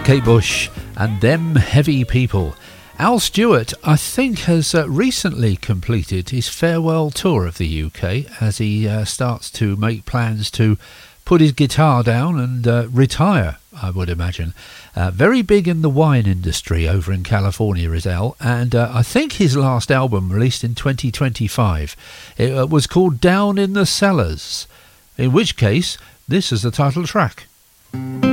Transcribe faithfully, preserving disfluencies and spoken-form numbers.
Kate Bush and Them Heavy People. Al Stewart, I think, has uh, recently completed his farewell tour of the U K as he uh, starts to make plans to put his guitar down and uh, retire, I would imagine. Uh, very big in the wine industry over in California is Al, and uh, I think his last album released in twenty twenty-five. It uh, was called Down in the Cellars, in which case this is the title track.